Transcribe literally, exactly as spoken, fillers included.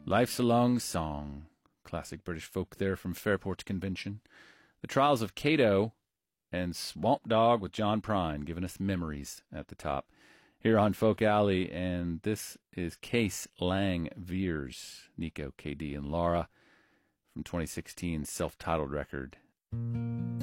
Life's a Long Song, classic British folk there from Fairport Convention. The Trials of Cato and Swamp Dog with John Prine, giving us memories at the top here on Folk Alley. And this is Case Lang Veers, Nico, K D, and Laura from twenty sixteen's self-titled record.